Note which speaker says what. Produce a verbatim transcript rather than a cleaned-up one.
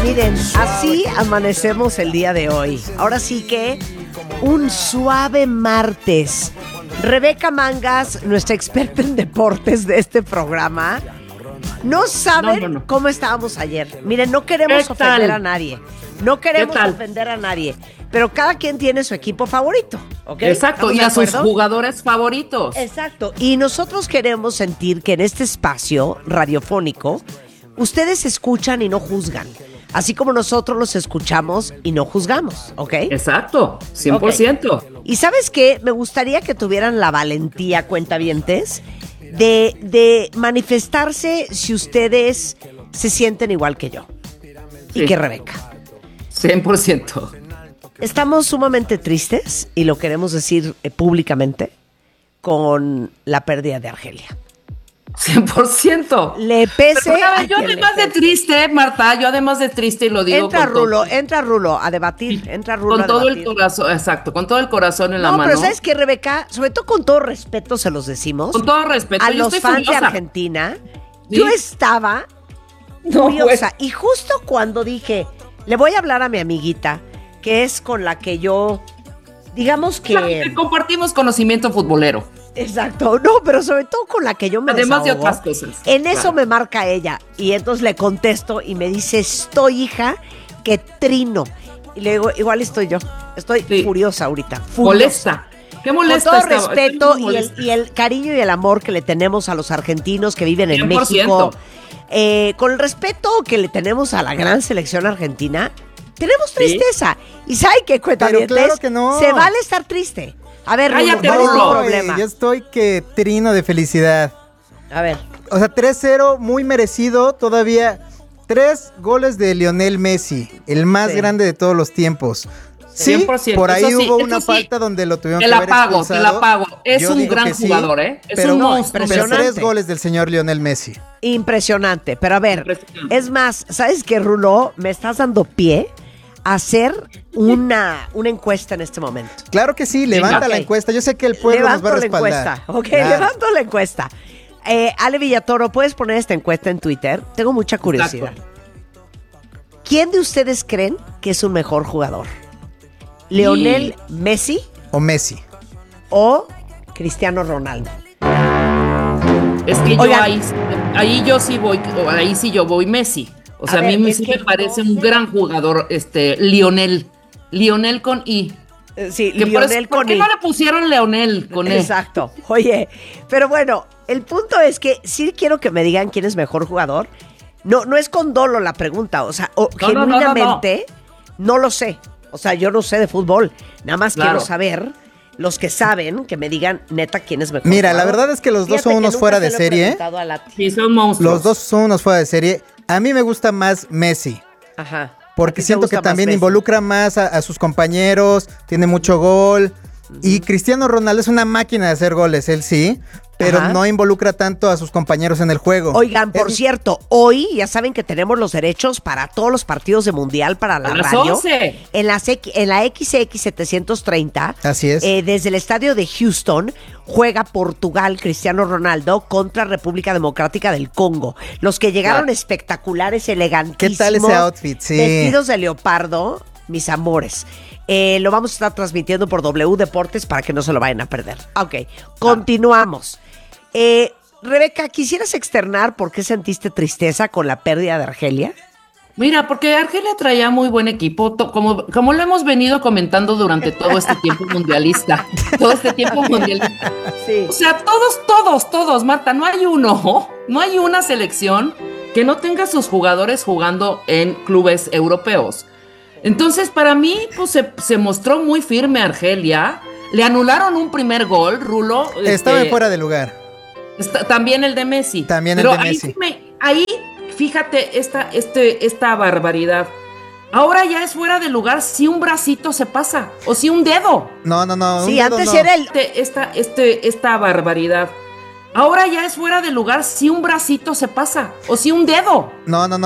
Speaker 1: Miren, así amanecemos el día de hoy. Ahora sí que un suave martes. Rebeca Mangas, nuestra experta en deportes de este programa, no saben no, no, no. cómo estábamos ayer. Miren, no queremos ofender a nadie. No queremos ofender a nadie. Pero cada quien tiene su equipo favorito, ¿ok?
Speaker 2: Exacto, y a sus jugadores favoritos.
Speaker 1: Exacto, y nosotros queremos sentir que en este espacio radiofónico ustedes escuchan y no juzgan, así como nosotros los escuchamos y no juzgamos, ¿ok?
Speaker 2: Exacto, cien por ciento.
Speaker 1: Okay. Y ¿sabes qué? Me gustaría que tuvieran la valentía, cuentavientes, de, de manifestarse si ustedes se sienten igual que yo y sí. que Rebeca.
Speaker 2: cien por ciento.
Speaker 1: Estamos sumamente tristes, y lo queremos decir eh, públicamente, con la pérdida de Argelia.
Speaker 2: cien por ciento.
Speaker 1: Le pese.
Speaker 2: Pero, a yo además de triste, Marta, yo además de triste, y lo digo
Speaker 1: entra
Speaker 2: con
Speaker 1: Rulo,
Speaker 2: todo.
Speaker 1: entra Rulo a debatir, entra Rulo
Speaker 2: Con
Speaker 1: a
Speaker 2: todo
Speaker 1: debatir.
Speaker 2: el corazón, exacto, con todo el corazón en
Speaker 1: no,
Speaker 2: la mano.
Speaker 1: No, pero ¿sabes qué, Rebeca? Sobre todo con todo respeto se los decimos.
Speaker 2: Con todo respeto.
Speaker 1: A
Speaker 2: yo
Speaker 1: los
Speaker 2: estoy
Speaker 1: fans
Speaker 2: furiosa.
Speaker 1: de Argentina.
Speaker 2: ¿Sí?
Speaker 1: Yo estaba
Speaker 2: no,
Speaker 1: furiosa. Pues. Y justo cuando dije, le voy a hablar a mi amiguita, que es con la que yo, digamos que...
Speaker 2: Claro, que compartimos conocimiento futbolero.
Speaker 1: Exacto, no, pero sobre todo con la que yo me
Speaker 2: Además
Speaker 1: desahogo,
Speaker 2: de otras cosas.
Speaker 1: En eso claro. me marca ella, y entonces le contesto y me dice, estoy, hija, que trino. Y le digo, igual estoy yo, estoy sí. furiosa ahorita, furiosa.
Speaker 2: Molesta. Qué molesta.
Speaker 1: Con todo
Speaker 2: estaba.
Speaker 1: respeto y el, y el cariño y el amor que le tenemos a los argentinos que viven en cien por ciento. México, eh, con el respeto que le tenemos a la gran selección argentina, tenemos tristeza. ¿Sí? Y ¿sabe qué, cuentavientes?
Speaker 3: Claro que no.
Speaker 1: Se vale estar triste. A ver,
Speaker 2: cállate,
Speaker 1: Rulo,
Speaker 2: Rulo.
Speaker 1: no, problema.
Speaker 3: Yo estoy que trino de felicidad.
Speaker 1: A ver.
Speaker 3: O sea, tres cero, muy merecido todavía. Tres goles de Lionel Messi, el más sí. grande de todos los tiempos. Sí, cien por ciento. Por ahí sí, hubo una sí. falta donde lo tuvieron
Speaker 2: te
Speaker 3: que
Speaker 2: la
Speaker 3: haber
Speaker 2: pago,
Speaker 3: expulsado.
Speaker 2: Te la pago, Es
Speaker 3: Yo
Speaker 2: un gran jugador,
Speaker 3: sí,
Speaker 2: ¿eh? Es
Speaker 3: pero,
Speaker 2: un
Speaker 3: no,
Speaker 2: monstruo.
Speaker 3: pero tres goles del señor Lionel Messi.
Speaker 1: Impresionante. Pero a ver, es más, ¿sabes qué, Rulo? Me estás dando pie a hacer una, una encuesta en este momento.
Speaker 3: Claro que sí, levanta okay. la encuesta. Yo sé que el pueblo
Speaker 1: levanto
Speaker 3: nos va a respaldar.
Speaker 1: La encuesta. Ok, claro. levanto la encuesta. Eh, Ale Villatoro, ¿puedes poner esta encuesta en Twitter? Tengo mucha curiosidad. Exacto. ¿Quién de ustedes creen que es un mejor jugador? ¿Lionel sí. Messi?
Speaker 3: ¿O Messi?
Speaker 1: ¿O Cristiano Ronaldo?
Speaker 2: Es que yo ahí, ahí yo sí voy, ahí sí yo voy Messi. O sea, a, a ver, mí sí me parece no, un gran jugador, este, Lionel. Lionel con I.
Speaker 1: Sí,
Speaker 2: que
Speaker 1: Lionel
Speaker 2: por,
Speaker 1: con
Speaker 2: ¿por qué
Speaker 1: I.
Speaker 2: no le pusieron Leonel con E?
Speaker 1: Exacto. Oye, pero bueno, el punto es que sí quiero que me digan quién es mejor jugador. No, no es con dolo la pregunta, o sea, o, no, genuinamente no, no, no. no lo sé. O sea, yo no sé de fútbol. Nada más claro. quiero saber, los que saben, que me digan neta quién es mejor.
Speaker 3: Mira,
Speaker 1: jugador.
Speaker 3: la verdad es que los
Speaker 1: Fíjate
Speaker 3: dos son unos fuera de serie.
Speaker 2: Sí, son monstruos.
Speaker 3: Los dos son unos fuera de serie. A mí me gusta más Messi.
Speaker 1: Ajá.
Speaker 3: Porque siento que también Messi? involucra más a, a sus compañeros, tiene mucho gol. Uh-huh. Y Cristiano Ronaldo es una máquina de hacer goles, él sí. Pero Ajá. no involucra tanto a sus compañeros en el juego.
Speaker 1: Oigan, por es... cierto, hoy ya saben que tenemos los derechos para todos los partidos de Mundial para la a radio.
Speaker 2: Las once.
Speaker 1: En, las, en la X X setecientos treinta.
Speaker 3: Así es.
Speaker 1: Eh, desde el estadio de Houston juega Portugal, Cristiano Ronaldo, contra República Democrática del Congo. Los que llegaron claro. espectaculares, elegantísimos.
Speaker 3: ¿Qué tal ese outfit? Sí.
Speaker 1: Vestidos de leopardo, mis amores. Eh, lo vamos a estar transmitiendo por W Deportes para que no se lo vayan a perder. Ok, continuamos. Eh, Rebeca, ¿quisieras externar por qué sentiste tristeza con la pérdida de Argelia?
Speaker 2: Mira, porque Argelia traía muy buen equipo, to- como, como lo hemos venido comentando durante todo este tiempo mundialista. Todo este tiempo mundialista.
Speaker 1: Sí.
Speaker 2: O sea, todos, todos, todos, Marta, no hay uno, no hay una selección que no tenga sus jugadores jugando en clubes europeos. Entonces, para mí, pues se, se mostró muy firme Argelia. Le anularon un primer gol, Rulo.
Speaker 3: Estaba
Speaker 2: este,
Speaker 3: fuera de lugar.
Speaker 2: Está, también el de Messi.
Speaker 3: También
Speaker 2: Pero
Speaker 3: el de
Speaker 2: ahí
Speaker 3: Messi.
Speaker 2: Me, ahí, fíjate, esta, este, esta barbaridad. Ahora ya es fuera de lugar si un bracito se pasa o si un dedo.
Speaker 3: No, no, no.
Speaker 1: Sí,
Speaker 3: un dedo
Speaker 1: antes
Speaker 3: no.
Speaker 1: era el...
Speaker 2: Este, esta, este, esta barbaridad. Ahora ya es fuera de lugar si un bracito se pasa o si un dedo.
Speaker 3: No, no, no.